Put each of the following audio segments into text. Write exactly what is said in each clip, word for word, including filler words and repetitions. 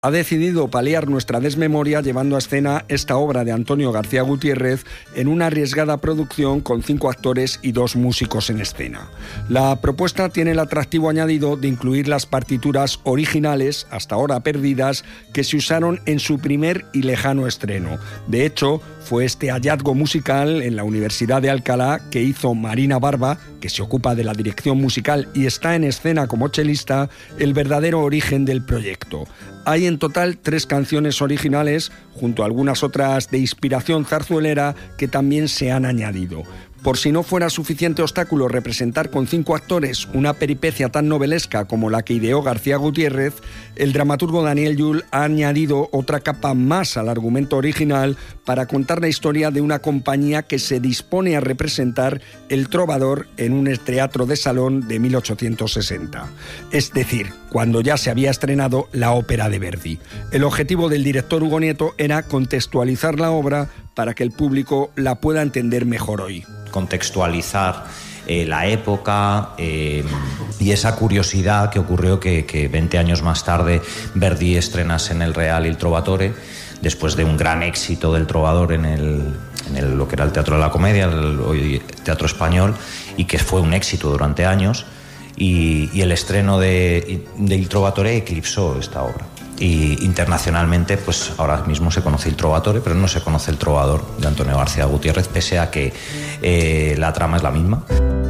ha decidido paliar nuestra desmemoria llevando a escena esta obra de Antonio García Gutiérrez en una arriesgada producción con cinco actores y dos músicos en escena. La propuesta tiene el atractivo añadido de incluir las partituras originales, hasta ahora perdidas, que se usaron en su primer y lejano estreno. De hecho, fue este hallazgo musical en la Universidad de Alcalá que hizo Marina Barba, que se ocupa de la dirección musical y está en escena como chelista, el verdadero origen del proyecto. Hay en total tres canciones originales, junto a algunas otras de inspiración zarzuelera que también se han añadido. Por si no fuera suficiente obstáculo representar con cinco actores una peripecia tan novelesca como la que ideó García Gutiérrez, el dramaturgo Daniel Llull ha añadido otra capa más al argumento original para contar la historia de una compañía que se dispone a representar El Trovador en un teatro de salón de mil ochocientos sesenta. Es decir, cuando ya se había estrenado la ópera de Verdi. El objetivo del director Hugo Nieto era contextualizar la obra para que el público la pueda entender mejor hoy. Contextualizar eh, la época eh, y esa curiosidad que ocurrió que, que veinte años más tarde Verdi estrenase en el Real Il Trovatore, después de un gran éxito del Trovador en, el, en el, lo que era el Teatro de la Comedia, el hoy Teatro Español, y que fue un éxito durante años, y, y el estreno de, de Il Trovatore eclipsó esta obra. Y internacionalmente, pues ahora mismo se conoce Il Trovatore, pero no se conoce El Trovador de Antonio García Gutiérrez, pese a que eh, la trama es la misma.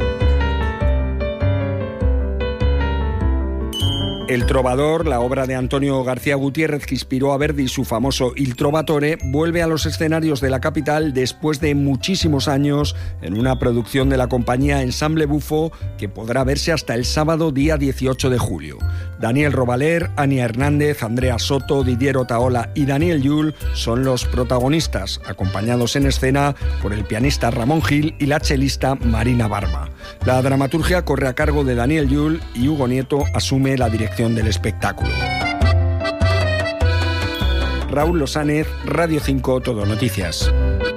El Trovador, la obra de Antonio García Gutiérrez que inspiró a Verdi su famoso Il Trovatore, vuelve a los escenarios de la capital después de muchísimos años en una producción de la compañía Ensemble Bufo que podrá verse hasta el sábado día dieciocho de julio. Daniel Robaler, Ania Hernández, Andrea Soto, Didier Otaola y Daniel Llull son los protagonistas, acompañados en escena por el pianista Ramón Gil y la chelista Marina Barba. La dramaturgia corre a cargo de Daniel Llull y Hugo Nieto asume la dirección del espectáculo. Raúl Losánez, Radio cinco, Todo Noticias.